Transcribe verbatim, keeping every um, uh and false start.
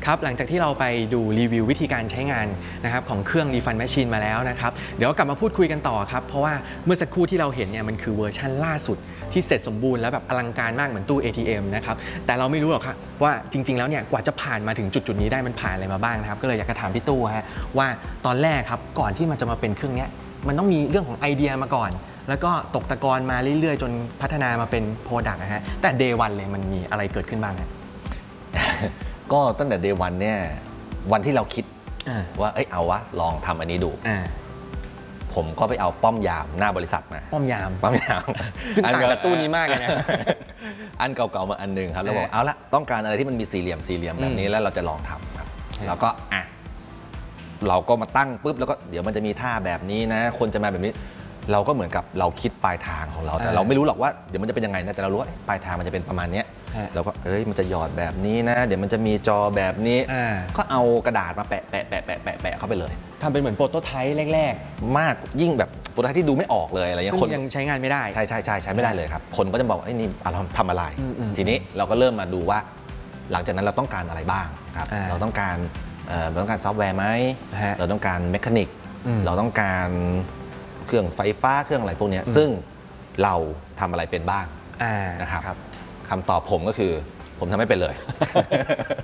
ครับหลังจากที่เราไปดูรีวิววิธีการใช้งานนะครับของเครื่อง Refund Machine มาแล้วนะครับเดี๋ยวกลับมาพูดคุยกันต่อครับเพราะว่าเมื่อสักครู่ที่เราเห็นเนี่ยมันคือเวอร์ชันล่าสุดที่เสร็จสมบูรณ์แล้วแบบอลังการมากเหมือนตู้ เอ ที เอ็ม นะครับแต่เราไม่รู้หรอกครับว่าจริงๆแล้วเนี่ยกว่าจะผ่านมาถึงจุดๆนี้ได้มันผ่านอะไรมาบ้างนะครับก็เลยอยากจะถามพี่ตู้ฮะว่าตอนแรกครับก่อนที่มันจะมาเป็นเครื่องนี้มันต้องมีเรื่องของไอเดียมาก่อนแล้วก็ตกตะกอนมาเรื่อยๆจนพัฒนามาเป็นโปรดักต์นะฮะแต่ Day วันเลยมันมีอะไรเกิดขึ้นบ้างฮะก็ตั้งแต่เดย์วันเนี่ยวันที่เราคิดว่าเอ้ยเอาวะลองทำอันนี้ดูผมก็ไปเอาป้อมยามหน้าบริษัทมาป้อมยามป้อมยามซึ่งต่างกับตู้นี้มากเลยนะอันเก่าๆมาอันนึงครับแล้วบอกเอาละต้องการอะไรที่มันมีสี่เหลี่ยมสี่เหลี่ยมแบบนี้แล้วเราจะลองทำครับแล้วก็อ่ะเราก็มาตั้งปุ๊บแล้วก็เดี๋ยวมันจะมีท่าแบบนี้นะคนจะมาแบบนี้เราก็เหมือนกับเราคิดปลายทางของเราแต่เราไม่รู้หรอกว่าเดี๋ยวมันจะเป็นยังไงนะแต่เรารู้ว่าปลายทางมันจะเป็นประมาณนี้เราก็เอ้ยมันจะหยอดแบบนี้นะเดี๋ยวมันจะมีจอแบบนี้ก็เอากระดาษมาแปะแปะแปะแปะแปะแปะเข้าไปเลยทำเป็นเหมือนโปรโตไทป์แรกๆมากยิ่งแบบโปรโตไทป์ที่ดูไม่ออกเลยอะไรเงี้ยคนยังใช้งานไม่ได้ใช่ใช่ใช่ใช้ไม่ได้เลยครับคนก็จะบอกไอ้นี่เราทำอะไรทีนี้เราก็เริ่มมาดูว่าหลังจากนั้นเราต้องการอะไรบ้างครับเราต้องการเราต้องการซอฟต์แวร์ไหมเราต้องการเมคานิกเราต้องการเครื่องไฟฟ้าเครื่องอะไรพวกนี้ซึ่งเราทำอะไรเป็นบ้างนะครับคำตอบผมก็คือผมทำไม่เป็นเลย